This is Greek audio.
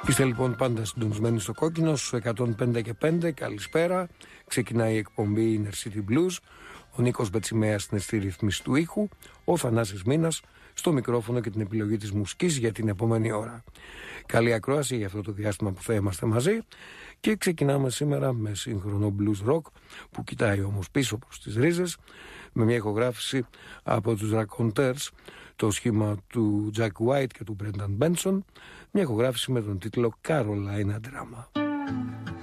Είστε λοιπόν πάντα συντονισμένοι στο κόκκινο στους 105 και 5. Καλησπέρα. Ξεκινάει η εκπομπή Inner City Blues. Ο Νίκος Μπετσιμέας στην στη ρύθμιση του ήχου. Ο Θανάσης Μήνας στο μικρόφωνο και την επιλογή της μουσικής για την επόμενη ώρα. Καλή ακρόαση για αυτό το διάστημα που θα είμαστε μαζί. Και ξεκινάμε σήμερα με σύγχρονο blues rock που κοιτάει όμως πίσω προς τις ρίζες, με μια ηχογράφηση από τους Raconteurs, το σχήμα του Jack White και του Brendan Benson, μια ηχογράφηση με τον τίτλο Carolina Drama.